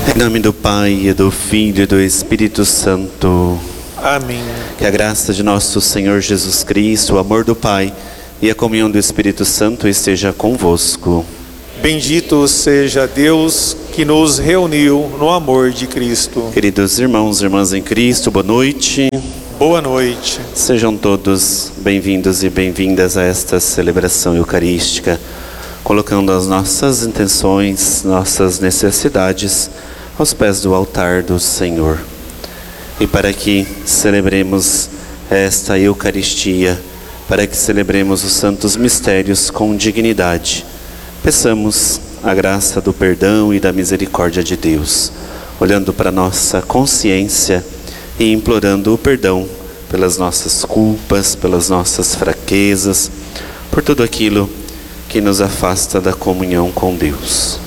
Em nome do Pai, e do Filho e do Espírito Santo. Amém. Que a graça de nosso Senhor Jesus Cristo, o amor do Pai e a comunhão do Espírito Santo esteja convosco. Bendito seja Deus que nos reuniu no amor de Cristo. Queridos irmãos e irmãs em Cristo, boa noite. Boa noite. Sejam todos bem-vindos e bem-vindas a esta celebração eucarística, colocando as nossas intenções, nossas necessidades aos pés do altar do Senhor. E para que celebremos esta Eucaristia, para que celebremos os santos mistérios com dignidade, peçamos a graça do perdão e da misericórdia de Deus, olhando para nossa consciência e implorando o perdão pelas nossas culpas, pelas nossas fraquezas, por tudo aquilo que nos afasta da comunhão com Deus.